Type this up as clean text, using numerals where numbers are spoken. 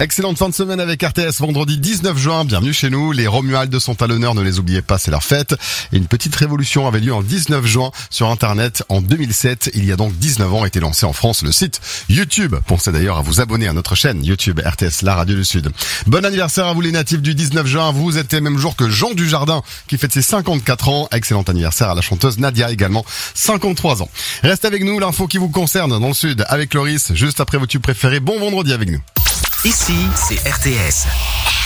Excellente fin de semaine avec RTS, vendredi 19 juin, bienvenue chez nous. Les Romualdes sont à l'honneur, ne les oubliez pas, c'est leur fête. Et une petite révolution avait lieu en 19 juin sur Internet. En 2007, il y a donc 19 ans, a été lancé en France le site YouTube. Pensez d'ailleurs à vous abonner à notre chaîne YouTube RTS, la radio du Sud. Bon anniversaire à vous les natifs du 19 juin, vous êtes les mêmes jours que Jean Dujardin qui fête ses 54 ans. Excellent anniversaire à la chanteuse Nadia également, 53 ans. Restez avec nous, l'info qui vous concerne dans le Sud avec Loris, juste après vos tubes préférés. Bon vendredi avec nous. Ici, c'est RTS.